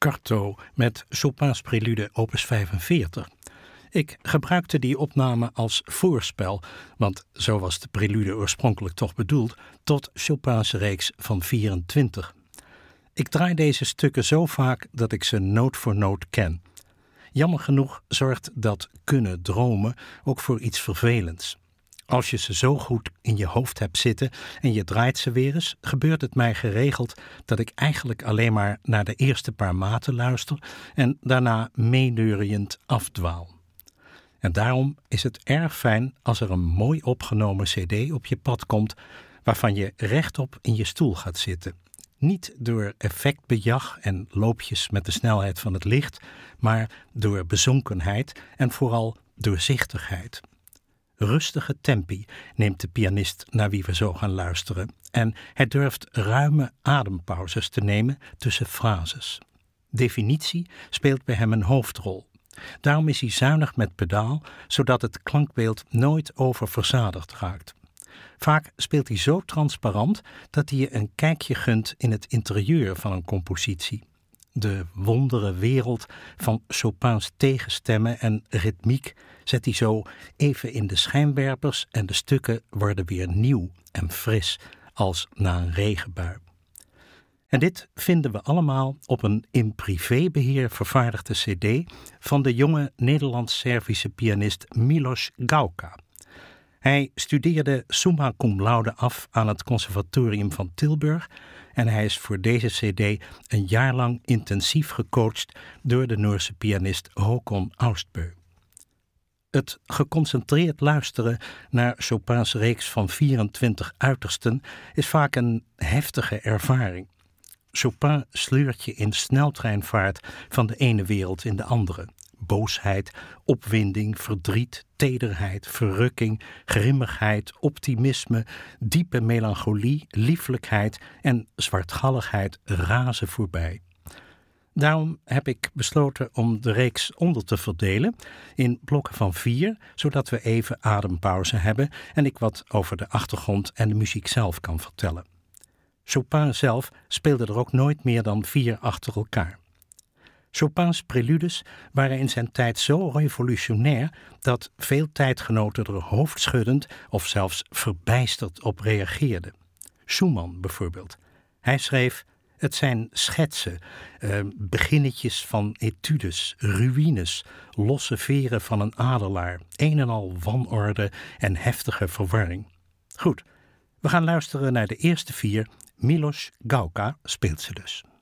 Carto met Chopin's Prelude opus 45. Ik gebruikte die opname als voorspel, want zo was de prelude oorspronkelijk toch bedoeld, tot Chopin's reeks van 24. Ik draai deze stukken zo vaak dat ik ze noot voor noot ken. Jammer genoeg zorgt dat kunnen dromen ook voor iets vervelends. Als je ze zo goed in je hoofd hebt zitten en je draait ze weer eens, gebeurt het mij geregeld dat ik eigenlijk alleen maar naar de eerste paar maten luister en daarna meeneuriënd afdwaal. En daarom is het erg fijn als er een mooi opgenomen cd op je pad komt waarvan je rechtop in je stoel gaat zitten. Niet door effectbejag en loopjes met de snelheid van het licht, maar door bezonkenheid en vooral doorzichtigheid. Rustige tempi neemt de pianist naar wie we zo gaan luisteren en hij durft ruime adempauzes te nemen tussen frases. Definitie speelt bij hem een hoofdrol. Daarom is hij zuinig met pedaal, zodat het klankbeeld nooit oververzadigd raakt. Vaak speelt hij zo transparant dat hij je een kijkje gunt in het interieur van een compositie. De wondere wereld van Chopin's tegenstemmen en ritmiek zet hij zo even in de schijnwerpers en de stukken worden weer nieuw en fris als na een regenbui. En dit vinden we allemaal op een in privébeheer vervaardigde cd van de jonge Nederlands-Servische pianist Milos Gauka. Hij studeerde summa cum laude af aan het Conservatorium van Tilburg en hij is voor deze cd een jaar lang intensief gecoacht door de Noorse pianist Håkon Austbø. Het geconcentreerd luisteren naar Chopin's reeks van 24 uitersten is vaak een heftige ervaring. Chopin sleurt je in sneltreinvaart van de ene wereld in de andere. Boosheid, opwinding, verdriet, tederheid, verrukking, grimmigheid, optimisme, diepe melancholie, lieflijkheid en zwartgalligheid razen voorbij. Daarom heb ik besloten om de reeks onder te verdelen in blokken van 4, zodat we even adempauze hebben en ik wat over de achtergrond en de muziek zelf kan vertellen. Chopin zelf speelde er ook nooit meer dan 4 achter elkaar. Chopin's preludes waren in zijn tijd zo revolutionair dat veel tijdgenoten er hoofdschuddend of zelfs verbijsterd op reageerden. Schumann bijvoorbeeld. Hij schreef: het zijn schetsen, beginnetjes van etudes, ruïnes, losse veren van een adelaar, een en al wanorde en heftige verwarring. Goed, we gaan luisteren naar de eerste 4. Milos Gauka speelt ze dus.